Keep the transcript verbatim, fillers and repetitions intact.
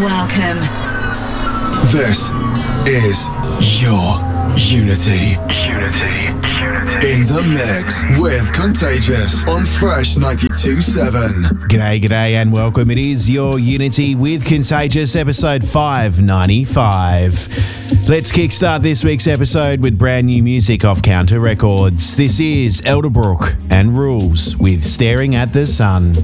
Welcome. This is your Unity. Unity. Unity. In the mix with Contagious on Fresh ninety-two point seven. G'day, g'day, and welcome. It is your Unity with Contagious, episode five ninety-five. Let's kickstart this week's episode with brand new music off Counter Records. This is Elderbrook and Rules with Staring at the Sun.